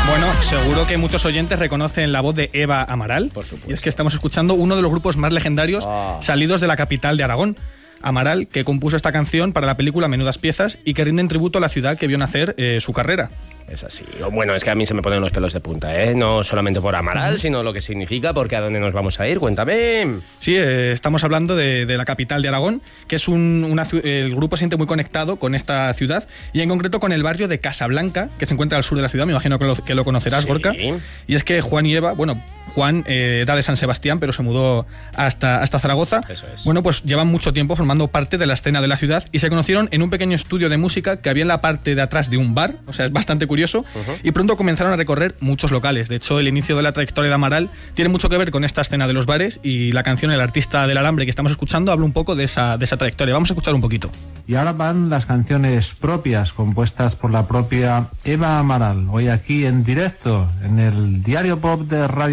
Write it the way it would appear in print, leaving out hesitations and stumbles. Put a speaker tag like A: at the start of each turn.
A: Bueno, seguro que muchos oyentes reconocen la voz de Eva Amaral.
B: Por supuesto.
A: Y es que estamos escuchando uno de los grupos más legendarios salidos de la capital de Aragón. Amaral, que compuso esta canción para la película Menudas Piezas y que rinden tributo a la ciudad que vio nacer su carrera.
B: Es así. Bueno, es que a mí se me ponen los pelos de punta, ¿eh? No solamente por Amaral, sino lo que significa, porque ¿a dónde nos vamos a ir? Cuéntame.
A: Sí, estamos hablando de la capital de Aragón, que es el grupo se siente muy conectado con esta ciudad y en concreto con el barrio de Casablanca, que se encuentra al sur de la ciudad. Me imagino que lo conocerás,
B: Sí.
A: Gorka. Y es que Juan y Eva, Juan era de San Sebastián, pero se mudó hasta Zaragoza.
B: Eso es.
A: Bueno, pues llevan mucho tiempo formando parte de la escena de la ciudad y se conocieron en un pequeño estudio de música que había en la parte de atrás de un bar, o sea, es bastante curioso, y pronto comenzaron a recorrer muchos locales. De hecho, el inicio de la trayectoria de Amaral tiene mucho que ver con esta escena de los bares y la canción El artista del alambre que estamos escuchando habla un poco de esa trayectoria. Vamos a escuchar un poquito.
C: Y ahora van las canciones propias compuestas por la propia Eva Amaral, hoy aquí en directo en el Diario Pop de Radio